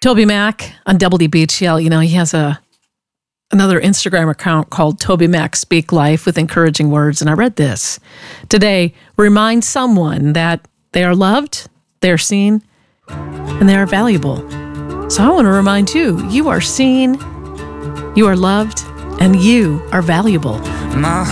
Toby Mac on WBTL, he has another Instagram account called Toby Mac Speak Life with encouraging words. And I read this today. Remind someone that they are loved, they are seen, and they are valuable. So I want to remind you, you are seen, you are loved, and you are valuable. My